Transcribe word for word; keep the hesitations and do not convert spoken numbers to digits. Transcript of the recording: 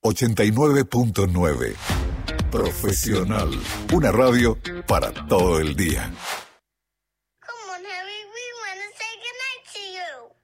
ochenta y nueve punto nueve. Profesional. Una radio para todo el día. Come on, Harry. We want to say goodnight to you.